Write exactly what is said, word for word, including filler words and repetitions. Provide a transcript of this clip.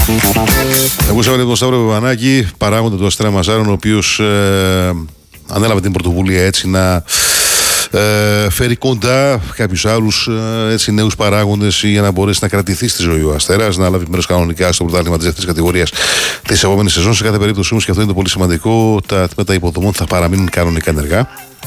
Ακούσαμε τον Σταύρο Πεπανάκη, παράγοντα του Αστέρα Μαζάρων, ο οποίος ε, ανέλαβε την πρωτοβουλία έτσι να ε, φέρει κοντά κάποιους άλλους ε, έτσι, νέους παράγοντες για να μπορέσει να κρατηθεί στη ζωή ο Αστέρας, να λάβει μέρος κανονικά στο πρωτάθλημα της δεύτερης κατηγορίας της επόμενης σεζόν. Σε κάθε περίπτωση όμως, και αυτό είναι το πολύ σημαντικό, τα τμήματα υποδομών θα παραμείνουν κανονικά ενεργά.